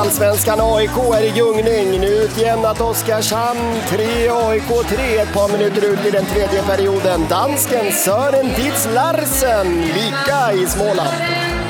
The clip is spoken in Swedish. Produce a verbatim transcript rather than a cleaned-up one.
Allsvenskan. A I K är i gungning. Nu utjämnat Oskarshamn. tre A I K tre ett par minuter ut i den tredje perioden. Dansken Sören Ditz Larsen lika i Småland.